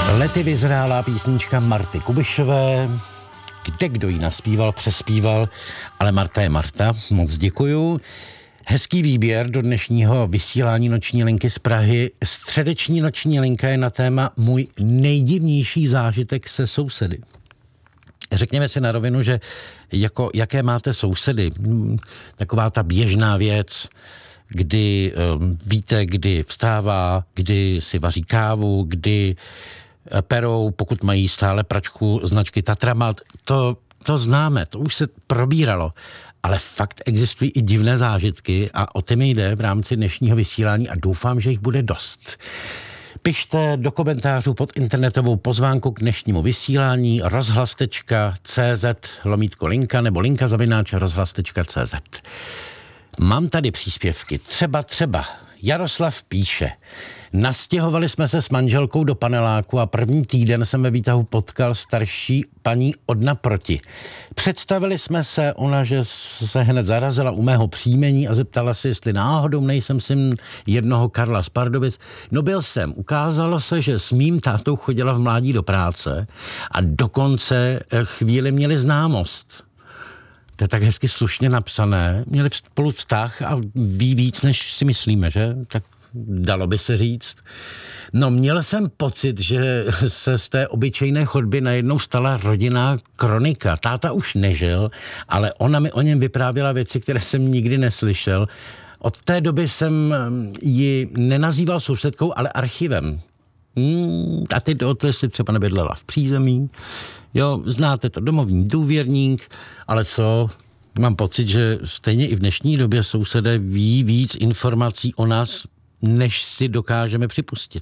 Lety vyzrálá písnička Marty Kubišové. Kde kdo ji naspíval, přespíval, ale Marta je Marta, moc děkuju. Hezký výběr do dnešního vysílání Noční linky z Prahy. Středeční Noční linka je na téma Můj nejdivnější zážitek se sousedy. Řekněme si na rovinu, že jaké máte sousedy. Taková ta běžná věc, kdy víte, kdy vstává, kdy si vaří kávu, kdy perou, pokud mají stále pračku značky Tatramat. To známe, to už se probíralo. Ale fakt existují i divné zážitky a o ty mi jde v rámci dnešního vysílání a doufám, že jich bude dost. Pište do komentářů pod internetovou pozvánku k dnešnímu vysílání rozhlas.cz/linka nebo linka@rozhlas.cz. Mám tady příspěvky. Třeba Jaroslav píše: Nastěhovali jsme se s manželkou do paneláku a první týden jsem ve výtahu potkal starší paní od naproti. Představili jsme se, ona, že se hned zarazila u mého příjmení a zeptala se, jestli náhodou nejsem syn jednoho Karla z Pardubic. No byl jsem. Ukázalo se, že s mým tátou chodila v mládí do práce a dokonce chvíli měli známost. To je tak hezky slušně napsané. Měli spolu vztah a ví víc, než si myslíme, že? Tak dalo by se říct. No, měl jsem pocit, že se z té obyčejné chodby najednou stala rodinná kronika. Táta už nežil, ale ona mi o něm vyprávěla věci, které jsem nikdy neslyšel. Od té doby jsem ji nenazýval sousedkou, ale archivem. A teď jestli třeba nebydlela v přízemí. Jo, znáte to, domovní důvěrník, ale co? Mám pocit, že stejně i v dnešní době sousedé ví víc informací o nás, než si dokážeme připustit.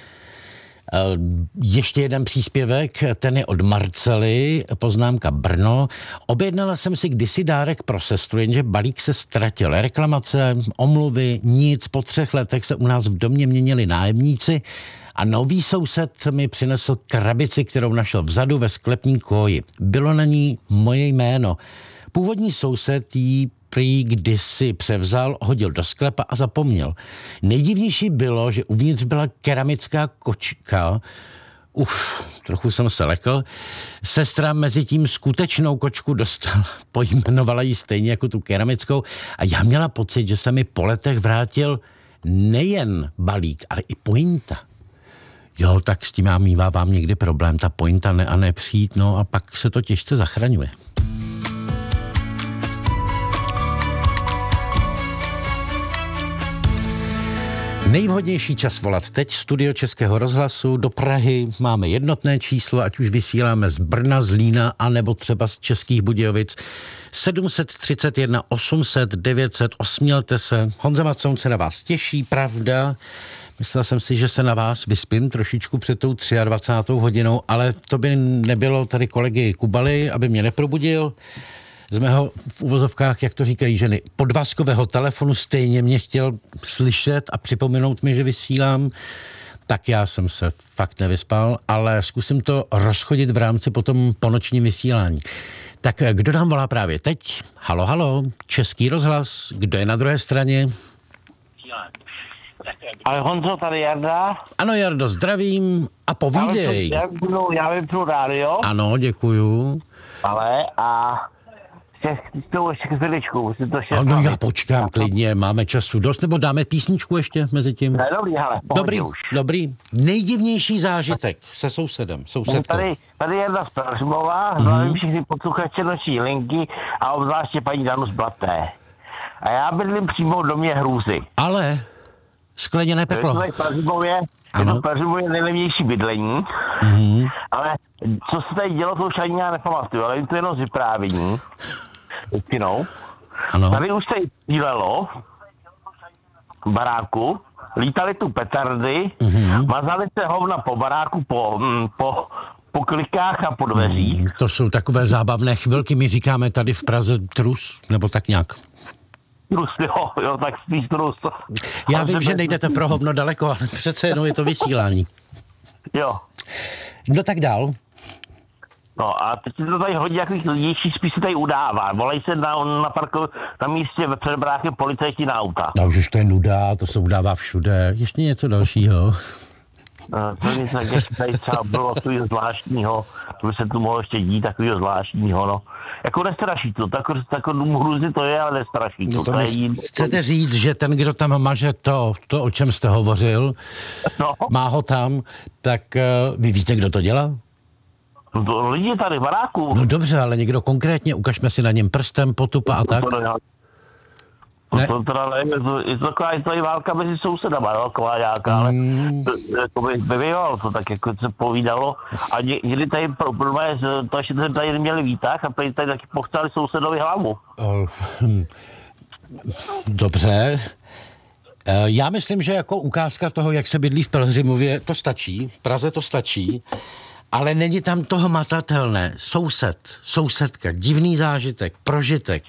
Ještě jeden příspěvek, ten je od Marcely, poznámka Brno. Objednala jsem si kdysi dárek pro sestru, jenže balík se ztratil. Reklamace, omluvy, nic. Po 3 letech se u nás v domě měnili nájemníci a nový soused mi přinesl krabici, kterou našel vzadu ve sklepní koji. Bylo na ní moje jméno. Původní soused jí prý kdysi převzal, hodil do sklepa a zapomněl. Nejdivnější bylo, že uvnitř byla keramická kočka. Trochu jsem se lekl. Sestra mezi tím skutečnou kočku dostala, pojmenovala ji stejně jako tu keramickou a já měla pocit, že se mi po letech vrátil nejen balík, ale i pointa. Jo, tak s tím já mívávám někdy problém, ta pointa ne a nepřijít, no a pak se to těžce zachraňuje. Nejvhodnější čas volat teď, studio Českého rozhlasu do Prahy. Máme jednotné číslo, ať už vysíláme z Brna, z Lína, anebo třeba z Českých Budějovic. 731 800 900, osmělte se. Honza Macoun se na vás těší, pravda. Myslel jsem si, že se na vás vyspím trošičku před tou 23. hodinou, ale to by nebylo tady kolegy Kubaly, aby mě neprobudil. Z mého v uvozovkách, jak to říkají ženy, podvazkového telefonu stejně mě chtěl slyšet a připomenout mi, že vysílám, tak já jsem se fakt nevyspal, ale zkusím to rozchodit v rámci potom ponočním vysílání. Tak kdo nám volá právě teď? Halo, Český rozhlas, kdo je na druhé straně? Ale Honzo, tady Jarda. Ano, Jardo, zdravím a povídej. Já vypnu rádio. Ano, děkuju. Ale a to ještě chviličku. No já počkám klidně, máme času dost, nebo dáme písničku ještě mezi tím? Ne, dobrý, ale dobrý. Nejdivnější zážitek se sousedkou. Tady Jarda z Pražmova, zdravím všichni posluchače Noční linky a obzvláště paní Danu z Blaté. A já bydlím přímo v domě Hrůzy. Ale skleněné peklo. Je to v Pražmově nejlevnější bydlení, ale co se tady dělo, to už ani já nepamatuju, ale jim to jenom z vyprávění. Tady už se střílelo v baráku, lítali tu petardy, mazali se hovna po baráku, po klikách a po dveřích. To jsou takové zábavné chvilky, my říkáme tady v Praze trus, nebo tak nějak. Trus, jo, tak spíš trus. Já vím, že nejdete pro hovno daleko, ale přece jenom je to vysílání. Jo. No tak dál. No a teď se to tady hodí jakých lidí, spíš se tady udává. Volají se na místě před brákem policajti na auta. No už to je nuda, to se udává všude. Ještě něco dalšího. To nic ještě tady třeba bylo takového zvláštního, to by se tu mohlo ještě dít takového zvláštního, no. Jako nestraší to, tak hrůzy to je, ale nestraší to. No chcete říct, že ten, kdo tam maže to, o čem jste hovořil, má ho tam, tak vy víte, kdo to dělá? No to lidi tady v baráku. No dobře, ale někdo konkrétně, ukažme si na něm prstem, potupa a tak. To teda nevím, je to taková i válka mezi sousedama, no, taková nějaká, ale to by bývalo to tak, jako se povídalo. A někdy tady problém to, že tady neměli výtah a tady taky pochcali sousedovi hlavu. Dobře. Já myslím, že jako ukázka toho, jak se bydlí v Pelhřimově, to stačí, v Praze to stačí, ale není tam toho matatelné. Sousedka, divný zážitek, prožitek.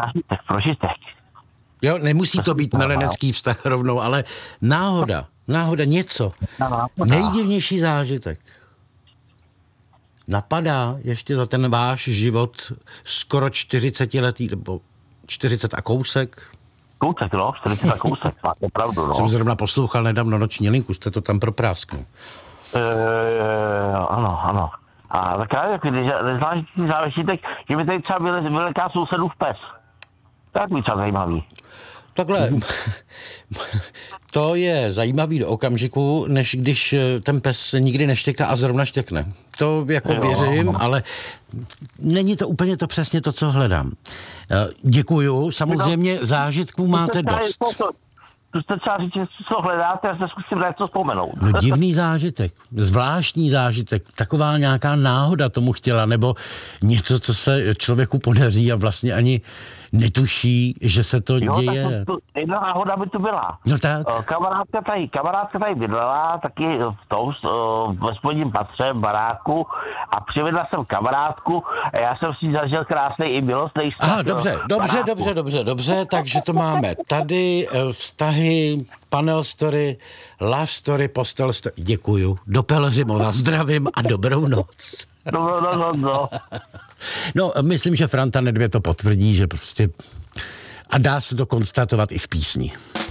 Jo, nemusí to být milenecký vztah rovnou, ale náhoda, něco. Nejdivnější zážitek. Napadá ještě za ten váš život skoro 40letý, nebo 40 a kousek? Kousek, no, 40 a kousek, máte pravdu, no. Jsem zrovna poslouchal nedávno Noční linku, jste to tam proprásknul. Ano. A taková, když neznášící zážitek, že by tady třeba vyleká sousedův pes. Tak by třeba zajímavý. Takhle, to je zajímavý do okamžiku, než když ten pes nikdy neštěká a zrovna štěkne. To jako věřím, ale není to úplně to přesně to, co hledám. Děkuju, samozřejmě zážitků máte dost. To jste třeba říct, co hledáte, já se zkusím něco vzpomenout. No divný zážitek, zvláštní zážitek, taková nějaká náhoda tomu chtěla, nebo něco, co se člověku podaří a vlastně ani netuší, že se to děje. Tak jedna náhoda by to byla. No tak. Kamarádka tady bydlela taky ve spodním patře, v baráku a přivedla jsem kamarádku a já jsem si zažil krásný i milostný vztah. Aha, dobře, takže to máme tady vztahy, panel story, love story, postel story. Děkuju. Do Pelhřimova zdravím a dobrou noc. No. No, myslím, že Franta Nedvěd to potvrdí, že prostě a dá se to konstatovat i v písni.